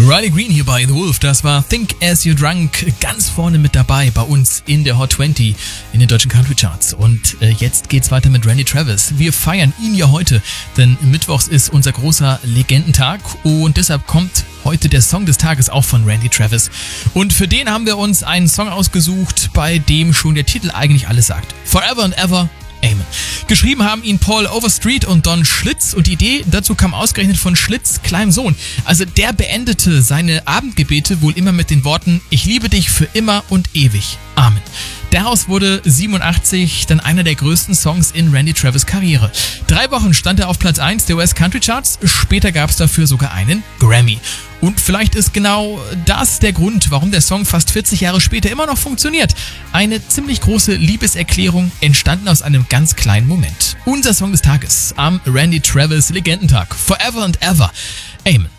Riley Green hier bei The Wolf, das war Think As You're Drunk, ganz vorne mit dabei bei uns in der Hot 20 in den deutschen Country Charts. Und jetzt geht's weiter mit Randy Travis. Wir feiern ihn ja heute, denn mittwochs ist unser großer Legendentag und deshalb kommt heute der Song des Tages auch von Randy Travis. Und für den haben wir uns einen Song ausgesucht, bei dem schon der Titel eigentlich alles sagt. Forever and Ever. Amen. Geschrieben haben ihn Paul Overstreet und Don Schlitz und die Idee dazu kam ausgerechnet von Schlitz' kleinem Sohn. Also der beendete seine Abendgebete wohl immer mit den Worten: Ich liebe dich für immer und ewig. Amen. Daraus wurde 87 dann einer der größten Songs in Randy Travis' Karriere. 3 Wochen stand er auf Platz 1 der US Country Charts, später gab es dafür sogar einen Grammy. Und vielleicht ist genau das der Grund, warum der Song fast 40 Jahre später immer noch funktioniert. Eine ziemlich große Liebeserklärung, entstanden aus einem ganz kleinen Moment. Unser Song des Tages am Randy Travis Legendentag. Forever and Ever. Amen.